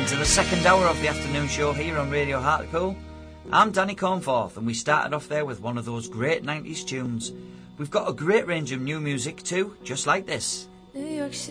to the second hour of the afternoon show here on Radio Hartlepool. I'm Danny Cornforth, and we started off there with one of those great 90s tunes. We've got a great range of new music too, just like this.